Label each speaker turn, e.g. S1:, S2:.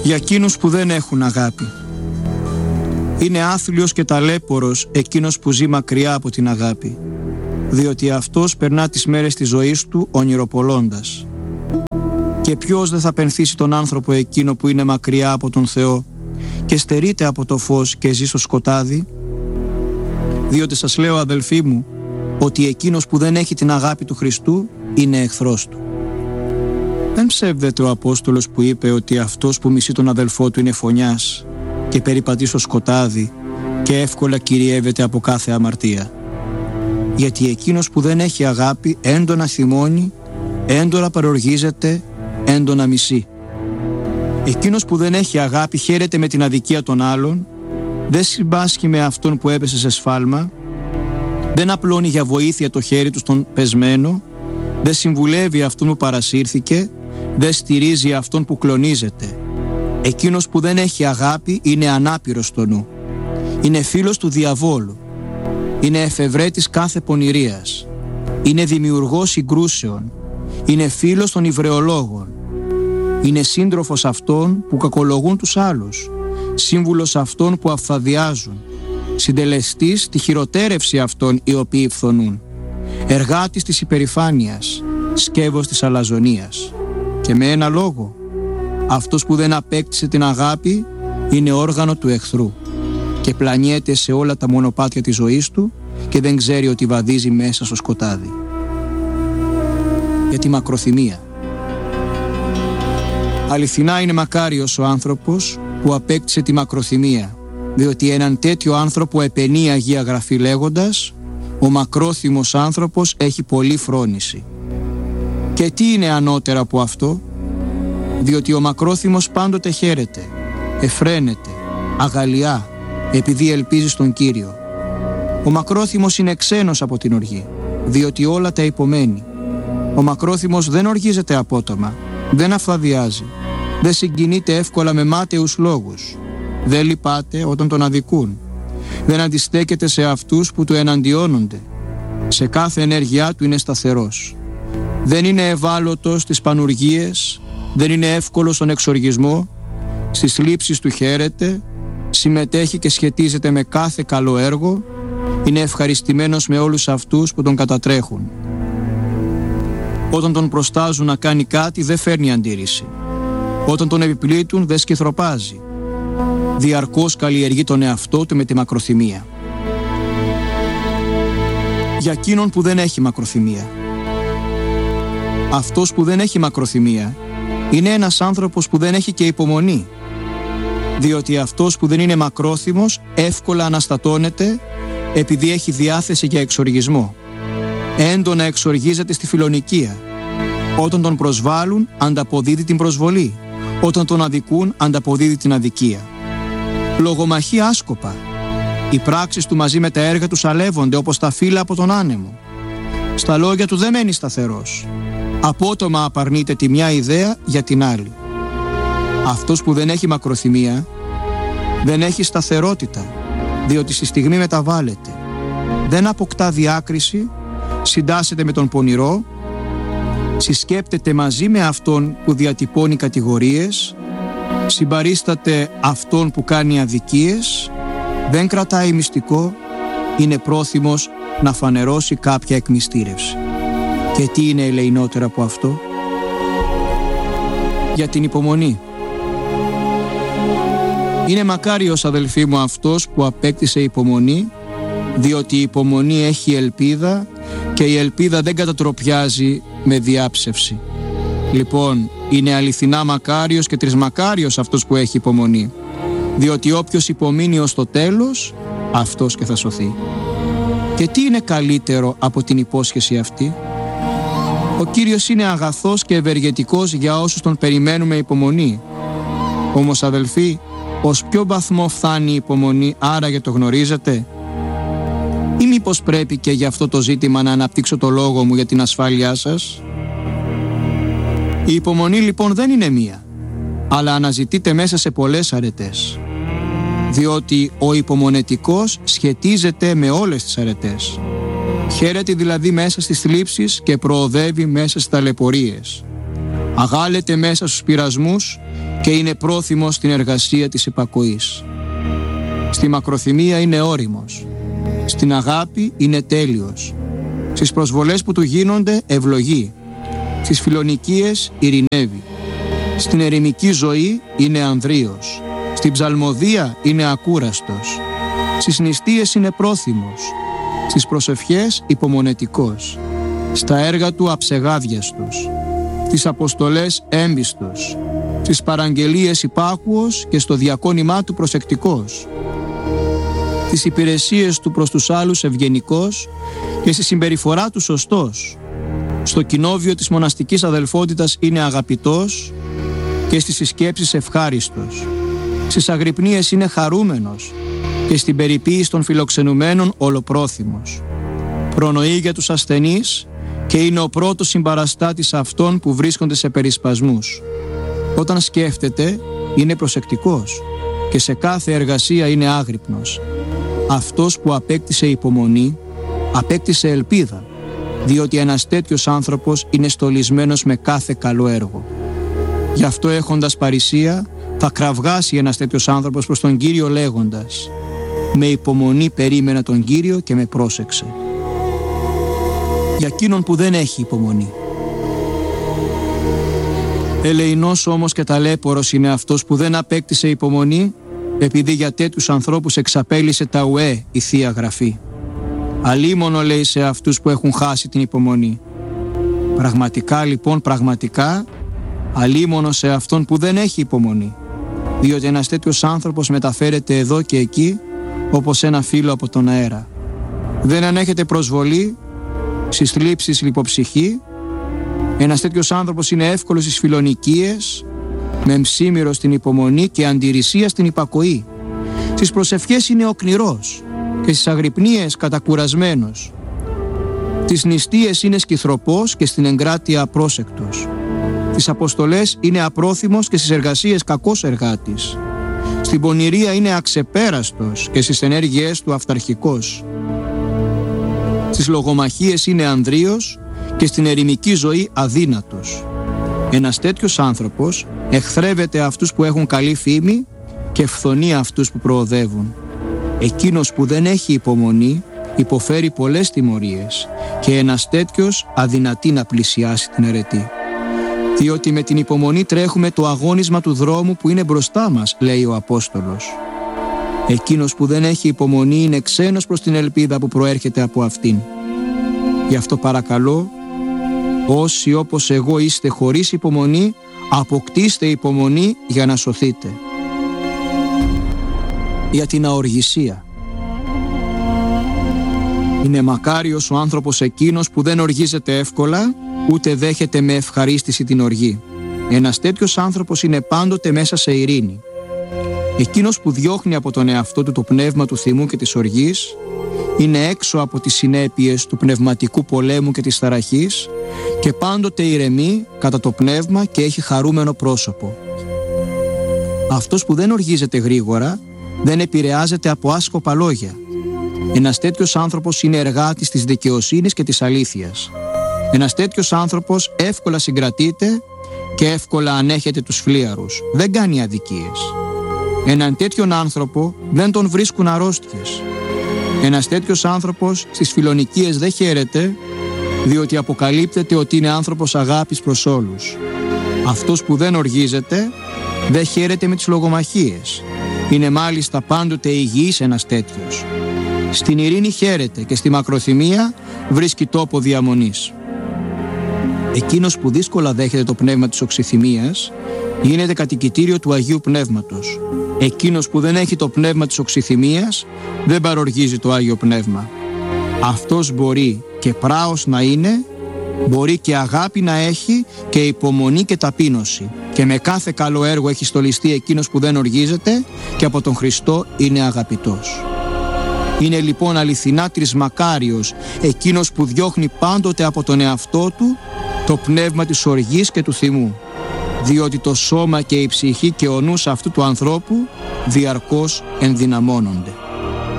S1: Για εκείνους που δεν έχουν αγάπη. Είναι άθλιος και ταλέπορος εκείνος που ζει μακριά από την αγάπη, διότι αυτός περνά τις μέρες της ζωής του ονειροπολώντας. Και ποιος δεν θα πενθήσει τον άνθρωπο εκείνο που είναι μακριά από τον Θεό και στερείται από το φως και ζει στο σκοτάδι? Διότι σας λέω, αδελφοί μου, ότι εκείνος που δεν έχει την αγάπη του Χριστού είναι εχθρός του. Δεν ψεύδεται ο Απόστολος που είπε ότι αυτός που μισεί τον αδελφό του είναι φωνιάς και περιπατεί στο σκοτάδι και εύκολα κυριεύεται από κάθε αμαρτία. Γιατί εκείνος που δεν έχει αγάπη έντονα θυμώνει, έντονα παροργίζεται, έντονα μισεί. Εκείνος που δεν έχει αγάπη χαίρεται με την αδικία των άλλων, δεν συμπάσχει με αυτόν που έπεσε σε σφάλμα, δεν απλώνει για βοήθεια το χέρι του στον πεσμένο, δεν συμβουλεύει αυτόν που παρασύρθηκε, δεν στηρίζει αυτόν που κλονίζεται. Εκείνος που δεν έχει αγάπη είναι ανάπηρος στο νου, είναι φίλος του διαβόλου, είναι εφευρέτης κάθε πονηρίας, είναι δημιουργός συγκρούσεων, είναι φίλος των ηβρεολόγων, είναι σύντροφος αυτών που κακολογούν τους άλλους, σύμβουλος αυτών που αυθαδιάζουν, συντελεστής στη χειροτέρευση αυτών οι οποίοι φθονούν, εργάτης της υπερηφάνειας, σκεύος της αλαζονίας. Και με ένα λόγο, αυτός που δεν απέκτησε την αγάπη είναι όργανο του εχθρού και πλανιέται σε όλα τα μονοπάτια της ζωής του και δεν ξέρει ότι βαδίζει μέσα στο σκοτάδι. Για τη μακροθυμία. Αληθινά είναι μακάριος ο άνθρωπος που απέκτησε τη μακροθυμία, διότι έναν τέτοιο άνθρωπο επενεί η Αγία Γραφή λέγοντας: ο μακρόθυμος άνθρωπος έχει πολλή φρόνηση. Και τι είναι ανώτερα από αυτό? Διότι ο μακρόθυμος πάντοτε χαίρεται, εφραίνεται, αγαλιά, επειδή ελπίζει στον Κύριο. Ο μακρόθυμος είναι ξένος από την οργή, διότι όλα τα υπομένει. Ο μακρόθυμος δεν οργίζεται απότομα, δεν αφθαδιάζει, δεν συγκινείται εύκολα με μάταιους λόγους, δεν λυπάται όταν τον αδικούν, δεν αντιστέκεται σε αυτούς που του εναντιώνονται. Σε κάθε ενέργειά του είναι σταθερός. Δεν είναι ευάλωτος στις πανουργίες, δεν είναι εύκολος στον εξοργισμό, στις λήψεις του χαίρεται, συμμετέχει και σχετίζεται με κάθε καλό έργο, είναι ευχαριστημένος με όλους αυτούς που τον κατατρέχουν. Όταν τον προστάζουν να κάνει κάτι δεν φέρνει αντίρρηση. Όταν τον επιπλήττουν δεν σκυθροπάζει. Διαρκώς καλλιεργεί τον εαυτό του με τη μακροθυμία. Για εκείνον που δεν έχει μακροθυμία. Αυτός που δεν έχει μακροθυμία είναι ένας άνθρωπος που δεν έχει και υπομονή, διότι αυτός που δεν είναι μακρόθυμος εύκολα αναστατώνεται επειδή έχει διάθεση για εξοργισμό. Έντονα εξοργίζεται στη φιλονικία. Όταν τον προσβάλλουν ανταποδίδει την προσβολή, όταν τον αδικούν ανταποδίδει την αδικία. Λογομαχεί άσκοπα. Οι πράξεις του μαζί με τα έργα του σαλεύονται όπως τα φύλλα από τον άνεμο. Στα λόγια του δεν μένει σταθερός. Απότομα απαρνείται τη μια ιδέα για την άλλη. Αυτός που δεν έχει μακροθυμία δεν έχει σταθερότητα, διότι στη στιγμή μεταβάλλεται. Δεν αποκτά διάκριση, συντάσσεται με τον πονηρό, συσκέπτεται μαζί με αυτόν που διατυπώνει κατηγορίες, συμπαρίσταται αυτόν που κάνει αδικίες, δεν κρατάει μυστικό, είναι πρόθυμος να φανερώσει κάποια εκμυστήρευση. Και τι είναι ελεηνότερο από αυτό? Για την υπομονή. Είναι μακάριος, αδελφοί μου, αυτός που απέκτησε υπομονή, διότι η υπομονή έχει ελπίδα και η ελπίδα δεν κατατροπιάζει με διάψευση. Λοιπόν, είναι αληθινά μακάριος και τρισμακάριος αυτός που έχει υπομονή, διότι όποιος υπομείνει ως το τέλος, αυτός και θα σωθεί. Και τι είναι καλύτερο από την υπόσχεση αυτή? Ο Κύριος είναι αγαθός και ευεργετικός για όσους τον περιμένουμε υπομονή. Όμως, αδελφοί, ως ποιο βαθμό φτάνει η υπομονή, άραγε το γνωρίζετε? Ή μήπως πρέπει και για αυτό το ζήτημα να αναπτύξω το λόγο μου για την ασφάλειά σας? Η υπομονή λοιπόν δεν είναι μία, αλλά αναζητείται μέσα σε πολλές αρετές. Διότι ο υπομονετικός σχετίζεται με όλες τις αρετές. Χαίρεται δηλαδή μέσα στις θλίψεις και προοδεύει μέσα στις ταλαιπωρίες. αγάλεται μέσα στους πειρασμούς και είναι πρόθυμος στην εργασία της υπακοής. Στη μακροθυμία είναι ώριμος, στην αγάπη είναι τέλειος, στις προσβολές που του γίνονται ευλογεί, στις φιλονικίες ειρηνεύει, στην ερημική ζωή είναι ανδρείος, στην ψαλμοδία είναι ακούραστος, στις νηστείες είναι πρόθυμος, στις προσευχές υπομονετικός, στα έργα του αψεγάδιαστος, στις αποστολές έμπιστος, στις παραγγελίες υπάκουος και στο διακόνημά του προσεκτικός, στις υπηρεσίες του προς τους άλλους ευγενικός και στη συμπεριφορά του σωστός, στο κοινόβιο της μοναστικής αδελφότητας είναι αγαπητός και στις συσκέψεις ευχάριστος, στις αγρυπνίες είναι χαρούμενος και στην περιποίηση των φιλοξενουμένων ολοπρόθυμος. Προνοεί για τους ασθενείς και είναι ο πρώτος συμπαραστάτης αυτών που βρίσκονται σε περισπασμούς. Όταν σκέφτεται είναι προσεκτικός και σε κάθε εργασία είναι άγρυπνος. Αυτός που απέκτησε υπομονή απέκτησε ελπίδα, διότι ένας τέτοιος άνθρωπος είναι στολισμένος με κάθε καλό έργο. Γι' αυτό έχοντας παρησία θα κραυγάσει ένας τέτοιος άνθρωπος προς τον Κύριο λέγοντας «Με υπομονή περίμενα τον Κύριο και με πρόσεξε». Για εκείνον που δεν έχει υπομονή. Ελεεινός όμως και ταλέπορος είναι αυτός που δεν απέκτησε υπομονή, επειδή για τέτοιους ανθρώπους εξαπέλυσε τα ουέ η Θεία Γραφή. Αλίμονο λέει σε αυτούς που έχουν χάσει την υπομονή. Πραγματικά λοιπόν, πραγματικά, αλίμονο σε αυτόν που δεν έχει υπομονή, διότι ένας τέτοιος άνθρωπος μεταφέρεται εδώ και εκεί όπως ένα φύλλο από τον αέρα. Δεν ανέχεται προσβολή, στις θλίψεις λιποψυχή. Ένας τέτοιος άνθρωπος είναι εύκολος στις φιλονικίες, μεμψίμυρο στην υπομονή και αντιρρησία στην υπακοή. Στις προσευχές είναι οκνηρός και στις αγρυπνίες κατακουρασμένος. Στις νηστείες είναι σκυθροπός και στην εγκράτεια απρόσεκτος. Στις αποστολές είναι απρόθυμος και στις εργασίες κακός εργάτης. Στην πονηρία είναι αξεπέραστος και στις ενέργειές του αυταρχικός. Στις λογομαχίες είναι ανδρείος και στην ερημική ζωή αδύνατος. Ένας τέτοιος άνθρωπος εχθρεύεται αυτούς που έχουν καλή φήμη και φθονεί αυτούς που προοδεύουν. Εκείνος που δεν έχει υπομονή υποφέρει πολλές τιμωρίες και ένας τέτοιος αδυνατεί να πλησιάσει την αιρετή. Διότι με την υπομονή τρέχουμε το αγώνισμα του δρόμου που είναι μπροστά μας, λέει ο Απόστολος. Εκείνος που δεν έχει υπομονή είναι ξένος προς την ελπίδα που προέρχεται από αυτήν. Γι' αυτό παρακαλώ, όσοι όπως εγώ είστε χωρίς υπομονή, αποκτήστε υπομονή για να σωθείτε. Για την αοργησία. Είναι μακάριος ο άνθρωπος εκείνος που δεν οργίζεται εύκολα, ούτε δέχεται με ευχαρίστηση την οργή. Ένας τέτοιος άνθρωπος είναι πάντοτε μέσα σε ειρήνη. Εκείνος που διώχνει από τον εαυτό του το πνεύμα του θυμού και της οργής, είναι έξω από τις συνέπειες του πνευματικού πολέμου και της ταραχής και πάντοτε ηρεμεί κατά το πνεύμα και έχει χαρούμενο πρόσωπο. Αυτός που δεν οργίζεται γρήγορα δεν επηρεάζεται από άσκοπα λόγια. Ένας τέτοιος άνθρωπος είναι εργάτης της δικαιοσύνης και της αλήθειας. Ένας τέτοιος άνθρωπος εύκολα συγκρατείται και εύκολα ανέχεται τους φλίαρους. Δεν κάνει αδικίες. Έναν τέτοιον άνθρωπο δεν τον βρίσκουν αρρώστιες. Ένας τέτοιος άνθρωπος στις φιλονικίες δεν χαίρεται, διότι αποκαλύπτεται ότι είναι άνθρωπος αγάπης προς όλους. Αυτός που δεν οργίζεται δεν χαίρεται με τις λογομαχίες. Είναι μάλιστα πάντοτε υγιής ένας τέτοιος. Στην ειρήνη χαίρεται και στη μακροθυμία βρίσκει τόπο διαμονής. Εκείνος που δύσκολα δέχεται το πνεύμα της οξυθυμίας γίνεται κατοικητήριο του Αγίου Πνεύματος. Εκείνος που δεν έχει το πνεύμα της οξυθυμίας δεν παροργίζει το Άγιο Πνεύμα. Αυτός μπορεί και πράος να είναι, μπορεί και αγάπη να έχει και υπομονή και ταπείνωση. Και με κάθε καλό έργο έχει στολιστεί εκείνος που δεν οργίζεται και από τον Χριστό είναι αγαπητός. Είναι λοιπόν αληθινά τρισμακάριος εκείνος που διώχνει πάντοτε από τον εαυτό του το πνεύμα της οργής και του θυμού, διότι το σώμα και η ψυχή και ο νους αυτού του ανθρώπου διαρκώς ενδυναμώνονται.